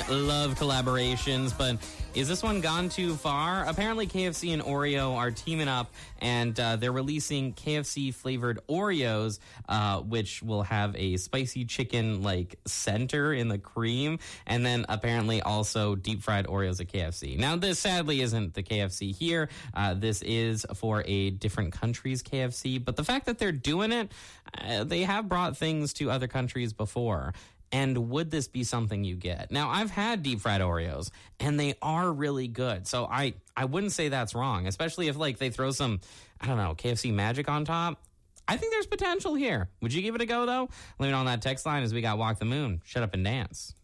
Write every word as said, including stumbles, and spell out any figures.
Love collaborations, but is this one gone too far? Apparently K F C and Oreo are teaming up, and uh, they're releasing K F C flavored Oreos, uh, which will have a spicy chicken like center in the cream, and then apparently also deep fried Oreos at K F C. Now this sadly isn't the K F C here. Uh, this is for a different country's K F C, but the fact that they're doing it, uh, they have brought things to other countries before. And would this be something you get? Now, I've had deep fried Oreos, and they are really good. So I, I wouldn't say that's wrong, especially if like they throw some, I don't know, K F C magic on top. I think there's potential here. Would you give it a go, though? Let me know on that text line as we got Walk the Moon. Shut up and dance.